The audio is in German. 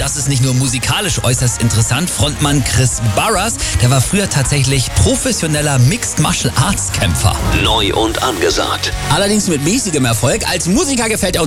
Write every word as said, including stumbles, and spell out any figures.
das ist nicht nur musikalisch äußerst interessant. Frontmann Chris Barras, der war früher tatsächlich professioneller Mixed Martial Arts Kämpfer. Neu und angesagt. Allerdings mit mäßigem Erfolg. Als Musiker gefällt er